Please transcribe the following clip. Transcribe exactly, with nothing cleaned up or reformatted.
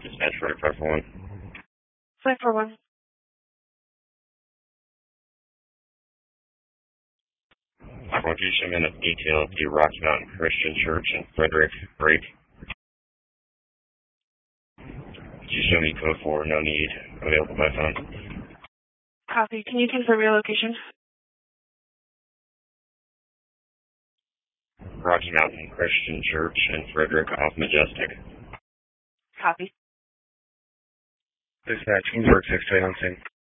Dispatch forty-five four one. five four one. I want you to show me enough detail of the Rocky Mountain Christian Church in Frederick Break. Could you show me code four, no need, available by phone? Copy. Can you confirm your location? Rocky Mountain Christian Church in Frederick off Majestic. Copy. Dispatch, Kingsburg six two eight on scene.